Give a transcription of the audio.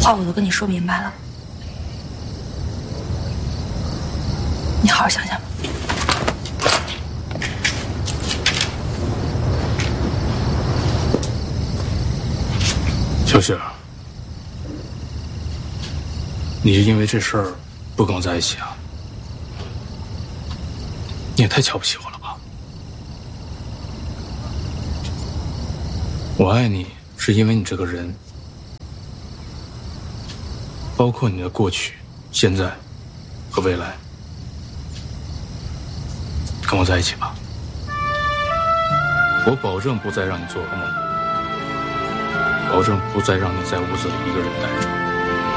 话我都跟你说明白了，你好好想想吧。 小雪，你是因为这事儿不跟我在一起啊？你也太瞧不起我了吧！我爱你是因为你这个人，包括你的过去、现在和未来。跟我在一起吧，我保证不再让你做噩梦，保证不再让你在屋子里一个人待着。